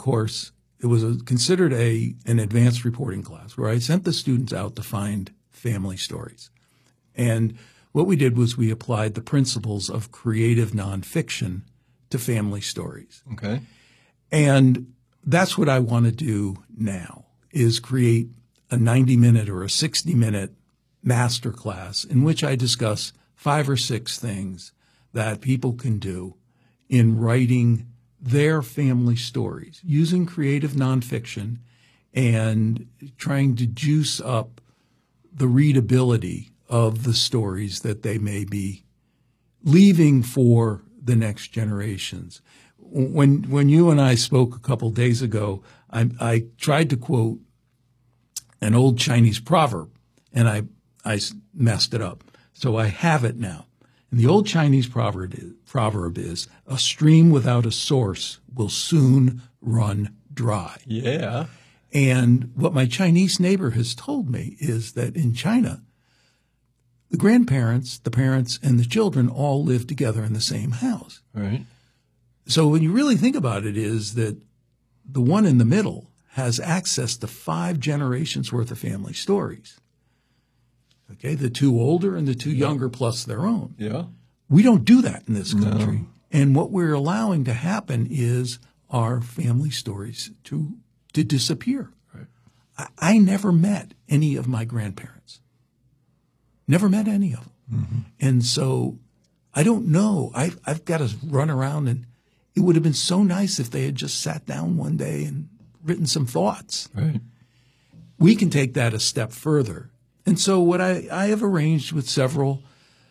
course, it was considered an advanced reporting class where I sent the students out to find family stories. And what we did was we applied the principles of creative nonfiction to family stories. Okay. And that's what I want to do now, is create a 90-minute or a 60-minute masterclass in which I discuss 5 or 6 things that people can do in writing their family stories, using creative nonfiction and trying to juice up the readability of the stories that they may be leaving for the next generations. When you and I spoke a couple days ago, I tried to quote an old Chinese proverb, and I messed it up. So I have it now. And the old Chinese proverb is, a stream without a source will soon run dry. Yeah. And what my Chinese neighbor has told me is that in China, the grandparents, the parents, and the children all live together in the same house. Right. So when you really think about it, is that the one in the middle has access to 5 generations worth of family stories. Okay, the 2 older and the 2 younger plus their own. Yeah. We don't do that in this country. No. And what we're allowing to happen is our family stories to disappear. Right. I never met any of my grandparents. Never met any of them. Mm-hmm. And so I don't know. I've got to run around, and it would have been so nice if they had just sat down one day and written some thoughts. Right. We can take that a step further. And so what I have arranged with several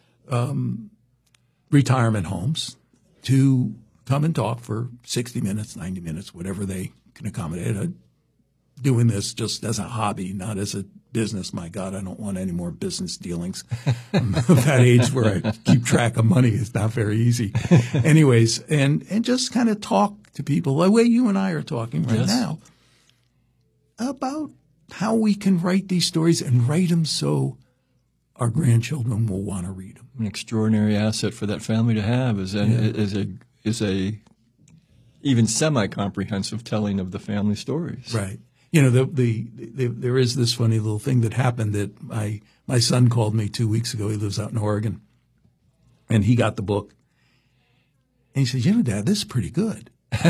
retirement homes to come and talk for 60 minutes, 90 minutes, whatever they can accommodate. Doing this just as a hobby, not as a business. My God, I don't want any more business dealings. I'm at that age where I keep track of money. It's not very easy. Anyways, and just kind of talk to people the way you and I are talking right now about how we can write these stories and write them so our grandchildren will want to read them. An extraordinary asset for that family to have is a even semi-comprehensive telling of the family stories. Right. You know, there is this funny little thing that happened that my son called me 2 weeks ago. He lives out in Oregon, and he got the book, and he said, "You know, Dad, this is pretty good."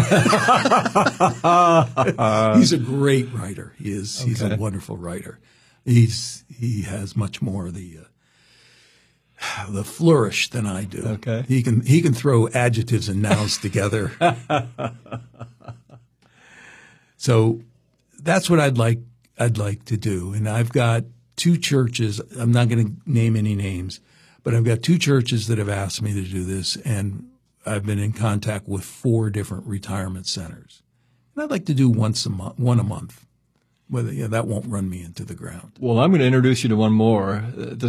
He's a great writer. He's a wonderful writer. He has much more the flourish than I do. Okay. He can throw adjectives and nouns together. So that's what I'd like to do. And I've got 2 churches. I'm not going to name any names, but I've got 2 churches that have asked me to do this, and I've been in contact with 4 different retirement centers. And I'd like to do one a month. That won't run me into the ground. Well, I'm going to introduce you to one more.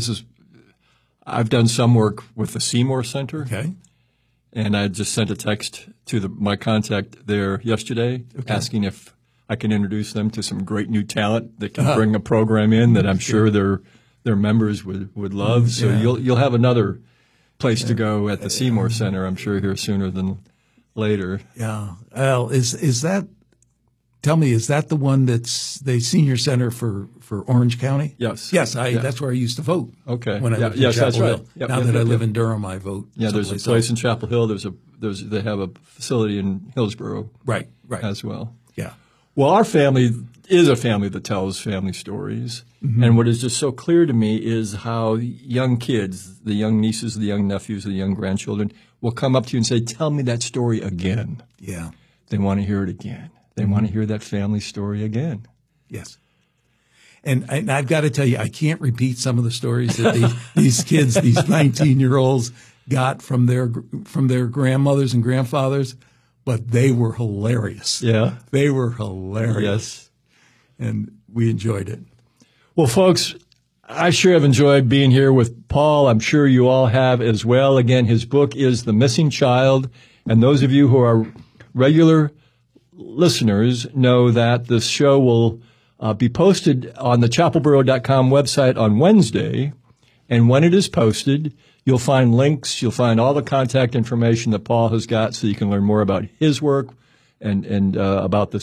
I've done some work with the Seymour Center. Okay. And I just sent a text to my contact there yesterday asking if I can introduce them to some great new talent that can bring a program in that I'm sure their members would love. So you'll have another place to go at the Seymour Center, I'm sure, here sooner than later. Yeah. Well, is that? Tell me, is that the one that's the senior center for Orange County? Yes. Yes, that's where I used to vote. Okay. When I lived in Chapel that's right. Hill. Yep, now that I live in Durham, I vote. Yeah, there's a place in Chapel Hill. They have a facility in Hillsborough. Right. As well. Yeah. Well, our family is a family that tells family stories. Mm-hmm. And what is just so clear to me is how young kids, the young nieces, the young nephews, the young grandchildren will come up to you and say, "Tell me that story again." Yeah. They want to hear it again. They want to hear that family story again. Yes. And I've got to tell you, I can't repeat some of the stories that these kids, these 19-year-olds got from their grandmothers and grandfathers, but they were hilarious. Yeah. They were hilarious. Yes. And we enjoyed it. Well, folks, I sure have enjoyed being here with Paul. I'm sure you all have as well. Again, his book is The Missing Child. And those of you who are regular listeners know that this show will be posted on the chapelboro.com website on Wednesday. And when it is posted, you'll find links. You'll find all the contact information that Paul has got so you can learn more about his work and about the